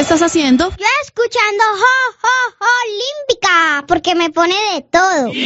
estás haciendo? Yo escuchando Jo, Jo, Jo, Olímpica, porque me pone de todo.